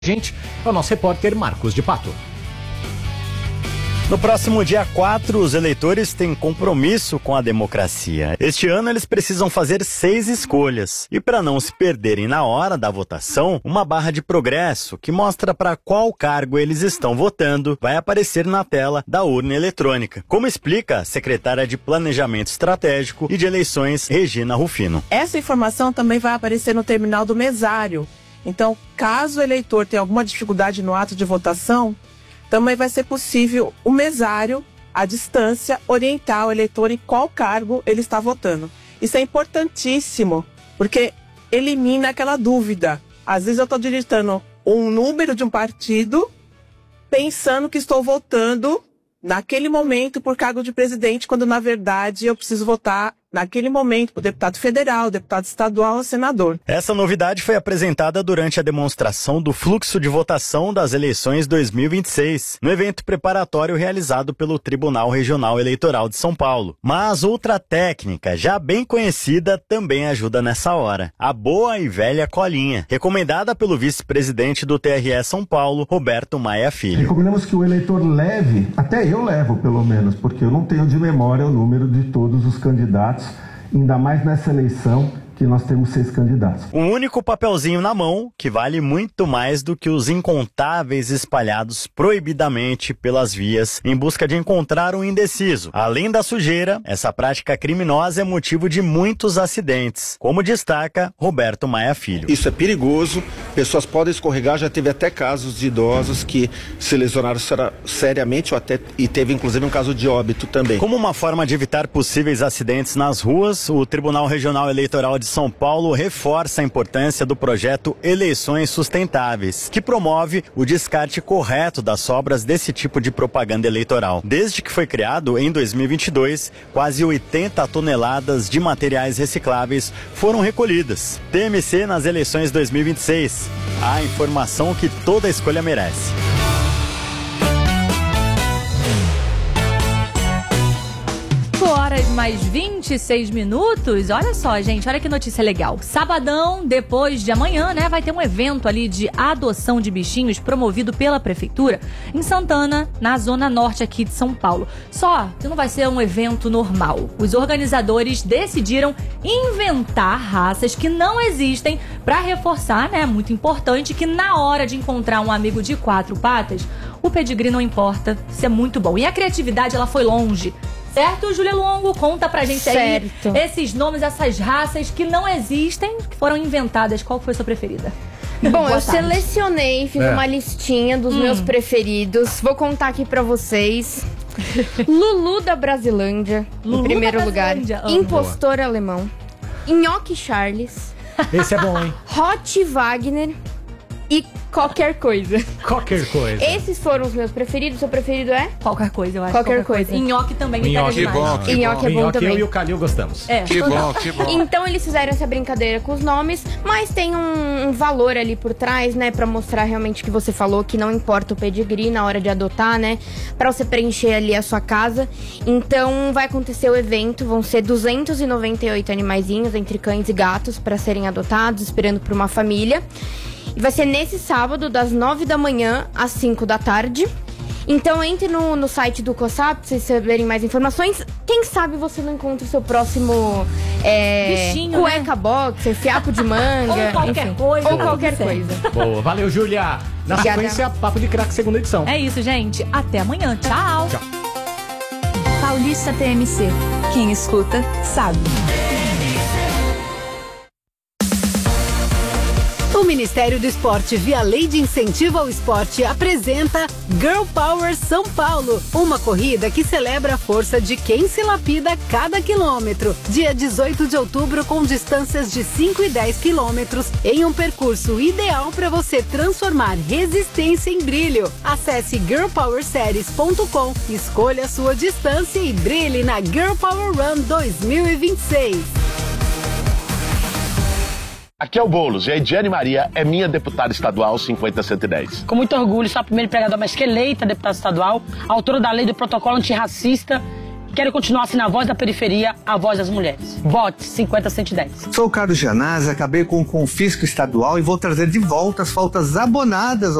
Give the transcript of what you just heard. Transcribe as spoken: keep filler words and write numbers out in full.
Gente, é o nosso repórter Marcos de Pato. No próximo dia quatro, os eleitores têm compromisso com a democracia. Este ano eles precisam fazer seis escolhas. E para não se perderem na hora da votação, uma barra de progresso que mostra para qual cargo eles estão votando vai aparecer na tela da urna eletrônica. Como explica a secretária de Planejamento Estratégico e de Eleições, Regina Rufino. Essa informação também vai aparecer no terminal do mesário. Então, caso o eleitor tenha alguma dificuldade no ato de votação, também vai ser possível o mesário, à distância, orientar o eleitor em qual cargo ele está votando. Isso é importantíssimo, porque elimina aquela dúvida. Às vezes eu estou digitando um número de um partido, pensando que estou votando naquele momento por cargo de presidente, quando na verdade eu preciso votar naquele momento por deputado federal, deputado estadual ou senador. Essa novidade foi apresentada durante a demonstração do fluxo de votação das eleições dois mil e vinte e seis, no evento preparatório realizado pelo Tribunal Regional Eleitoral de São Paulo. Mas outra técnica, já bem conhecida, também ajuda nessa hora. A boa e velha colinha, recomendada pelo vice-presidente do T R E São Paulo, Roberto Maia Filho. Recomendamos que o eleitor leve, até eu levo pelo menos, porque eu não tenho de memória o número de todos os candidatos, ainda mais nessa eleição que nós temos seis candidatos. Um único papelzinho na mão que vale muito mais do que os incontáveis espalhados proibidamente pelas vias em busca de encontrar um indeciso. Além da sujeira, essa prática criminosa é motivo de muitos acidentes, como destaca Roberto Maia Filho. Isso é perigoso, pessoas podem escorregar, já teve até casos de idosos que se lesionaram seriamente ou até, e teve inclusive um caso de óbito também. Como uma forma de evitar possíveis acidentes nas ruas, o Tribunal Regional Eleitoral de São Paulo reforça a importância do projeto Eleições Sustentáveis, que promove o descarte correto das sobras desse tipo de propaganda eleitoral. Desde que foi criado, em dois mil e vinte e dois, quase oitenta toneladas de materiais recicláveis foram recolhidas. T M C nas eleições dois mil e vinte e seis. A informação que toda escolha merece. Horas mais vinte e seis minutos. Olha só, gente, olha que notícia legal. Sabadão, depois de amanhã, né, vai ter um evento ali de adoção de bichinhos promovido pela prefeitura em Santana, na zona norte aqui de São Paulo. Só que não vai ser um evento normal. Os organizadores decidiram inventar raças que não existem para reforçar, né, muito importante, que na hora de encontrar um amigo de quatro patas, o pedigree não importa, isso é muito bom. E a criatividade, ela foi longe. Certo, Júlia Longo? Conta pra gente certo. aí esses nomes, essas raças que não existem, que foram inventadas. Qual foi a sua preferida? Bom, Boa eu tarde. selecionei, fiz é. uma listinha dos hum. meus preferidos. Vou contar aqui pra vocês. Lulu da Brasilândia, Lulu em primeiro da lugar. Brasilândia. Impostor Boa. Alemão. Nhoque Charles. Esse é bom, hein? Hot Wagner. E qualquer coisa. Qualquer coisa. Esses foram os meus preferidos. O seu preferido é? Qualquer coisa, eu acho. Qualquer, qualquer coisa. coisa. Nhoque também me Nhoque, pega demais. bom, que Nhoque bom. é bom Nhoque também. Eu e o Calil gostamos. É, que bom, que bom. Então eles fizeram essa brincadeira com os nomes, mas tem um, um valor ali por trás, né? Pra mostrar realmente que você falou, que não importa o pedigree na hora de adotar, né? Pra você preencher ali a sua casa. Então vai acontecer o evento, vão ser duzentos e noventa e oito animaizinhos, entre cães e gatos, pra serem adotados, esperando por uma família. E vai ser nesse sábado, das nove da manhã às cinco da tarde. Então entre no, no site do COSAP pra vocês saberem mais informações. Quem sabe você não encontra o seu próximo é, bichinho, cueca né? boxer, fiapo de manga. Ou qualquer enfim, coisa. Ou qualquer coisa. Boa, valeu, Júlia. Na Obrigada. sequência, Papo de Craque, segunda edição. É isso, gente. Até amanhã. Tchau. Tchau. Paulista T M C. Quem escuta, sabe. O Ministério do Esporte, via Lei de Incentivo ao Esporte, apresenta Girl Power São Paulo, uma corrida que celebra a força de quem se lapida cada quilômetro. Dia dezoito de outubro, com distâncias de cinco e dez quilômetros, em um percurso ideal para você transformar resistência em brilho. Acesse girl power series ponto com, escolha a sua distância e brilhe na Girl Power Run dois mil e vinte e seis. Aqui é o Boulos e a Ediane Maria é minha deputada estadual cinquenta cento e dez. Com muito orgulho, sou a primeira empregadora mais que eleita deputada estadual, autora da lei do protocolo antirracista Quero continuar sendo a voz da periferia, a voz das mulheres. Vote cinquenta cento e dez. Sou o Carlos Gianazzi, acabei com o confisco estadual e vou trazer de volta as faltas abonadas